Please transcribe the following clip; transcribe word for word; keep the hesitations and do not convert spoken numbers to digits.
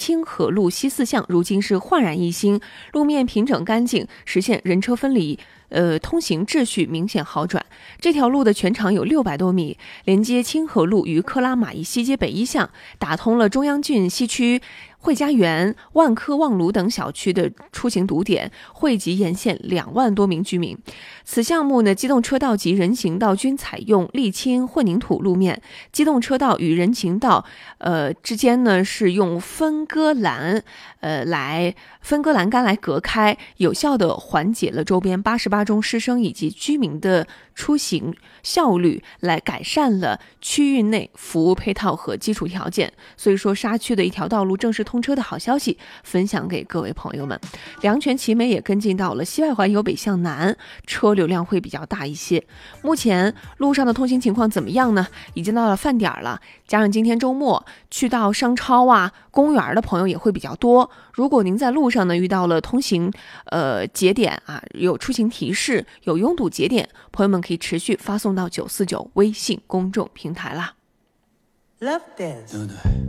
清河路西四巷如今是焕然一新，路面平整干净，实现人车分离，呃，通行秩序明显好转。这条路的全长有六百多米，连接清河路与克拉玛依西街北一巷，打通了中央郡西区汇佳园、万科望庐等小区的出行堵点，惠及沿线两万多名居民。此项目呢，机动车道及人行道均采用沥青混凝土路面，机动车道与人行道呃之间呢是用分割栏呃来分割栏杆来隔开，有效的缓解了周边八十八中师生以及居民的出行效率，来改善了区域内服务配套和基础条件。所以说，沙区的一条道路正式通车的好消息分享给各位朋友们。梁泉奇美也跟进到了西外环由北向南，车流量会比较大一些。目前路上的通行情况怎么样呢？已经到了饭点了，加上今天周末，去到商超啊、公园的朋友也会比较多。如果您在路上呢遇到了通行呃节点啊，有出行提示、有拥堵节点，朋友们可以持续发送到九四九微信公众平台啦。 Love dance。对不对？